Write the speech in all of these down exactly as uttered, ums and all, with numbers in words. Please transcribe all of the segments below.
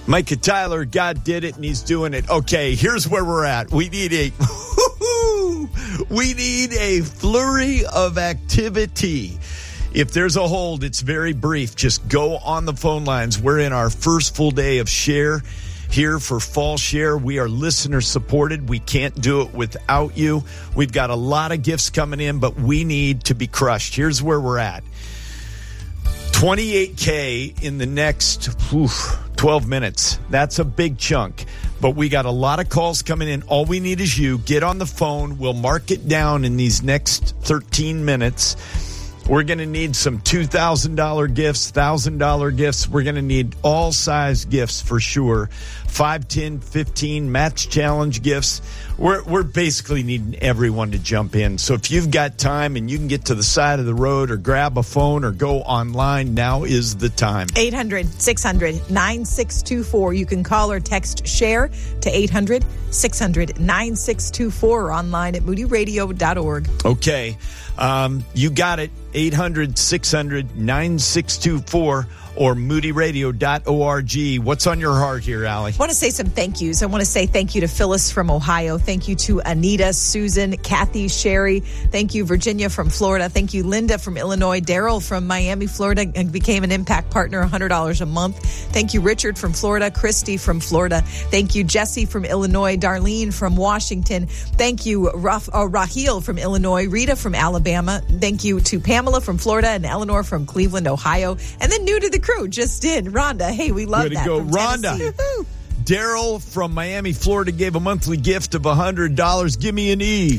Micah Tyler, God did it, and he's doing it. Okay, here's where we're at. We need a we need a flurry of activity. If there's a hold, it's very brief. Just go on the phone lines. We're in our first full day of Share here for Fall Share. We are listener supported. We can't do it without you. We've got a lot of gifts coming in, but we need to be crushed. Here's where we're at. twenty-eight K in the next oof, twelve minutes. That's a big chunk. But we got a lot of calls coming in. All we need is you. Get on the phone. We'll mark it down in these next thirteen minutes. We're going to need some two thousand dollars gifts, one thousand dollars gifts. We're going to need all size gifts for sure. five, ten, fifteen match challenge gifts. We're we're basically needing everyone to jump in. So if you've got time and you can get to the side of the road or grab a phone or go online, now is the time. eight hundred, six hundred, nine six two four. You can call or text SHARE to eight hundred, six hundred, nine six two four or online at moody radio dot org. Okay. Um, you got it. eight hundred, six hundred, nine six two four or moody radio dot org. What's on your heart here, Allie? I want to say some thank yous. I want to say thank you to Phyllis from Ohio. Thank you to Anita, Susan, Kathy, Sherry. Thank you, Virginia from Florida. Thank you, Linda from Illinois. Daryl from Miami, Florida, and became an Impact Partner, one hundred dollars a month. Thank you, Richard from Florida. Christy from Florida. Thank you, Jesse from Illinois. Darlene from Washington. Thank you, Raf, uh, Raheel from Illinois. Rita from Alabama. Thank you to Pamela from Florida and Eleanor from Cleveland, Ohio. And then new to the crew, just did, Rhonda. Hey, we love Way to that. go, from Rhonda. Daryl from Miami, Florida gave a monthly gift of one hundred dollars. Give me an E.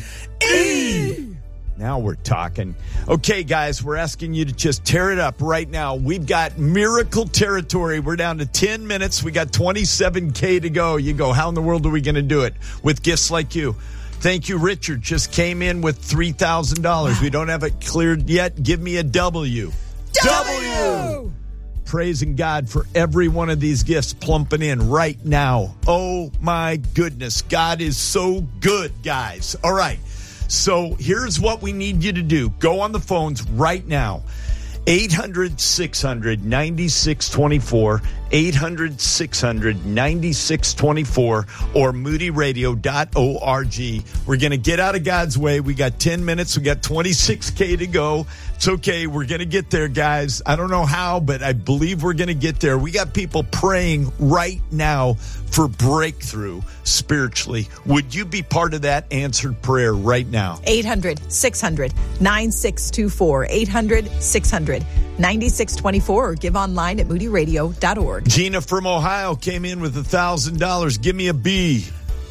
E! Now we're talking. Okay, guys, we're asking you to just tear it up right now. We've got miracle territory. We're down to ten minutes. We got twenty-seven K to go. You go, how in the world are we going to do it? With gifts like you. Thank you, Richard. Just came in with three thousand dollars. Wow. We don't have it cleared yet. Give me a W. W! w! Praising God for every one of these gifts plumping in right now. Oh, my goodness. God is so good, guys. All right. So here's what we need you to do. Go on the phones right now. eight hundred, six hundred, nine six two four, eight hundred, six hundred, nine six two four, or moody radio dot org. We're going to get out of God's way. We got ten minutes. We got twenty-six K to go. It's okay. We're going to get there, guys. I don't know how, but I believe we're going to get there. We got people praying right now for breakthrough spiritually. Would you be part of that answered prayer right now? eight hundred, six hundred, nine six two four, eight hundred, six hundred, nine six two four, or give online at moody radio dot org. Gina from Ohio came in with one thousand dollars. Give me a B.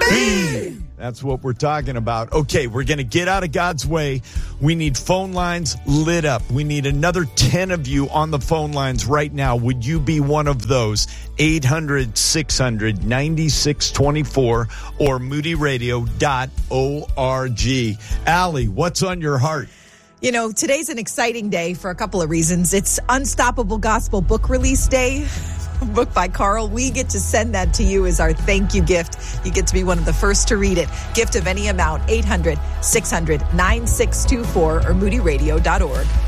B. That's what we're talking about. Okay, we're going to get out of God's way. We need phone lines lit up. We need another ten of you on the phone lines right now. Would you be one of those? eight hundred, six hundred, nine six two four or moody radio dot org. Allie, what's on your heart? You know, today's an exciting day for a couple of reasons. It's Unstoppable Gospel Book Release Day. Book by Carl. We get to send that to you as our thank you gift. You get to be one of the first to read it. Gift of any amount, eight hundred, six hundred, nine six two four or moody radio dot org.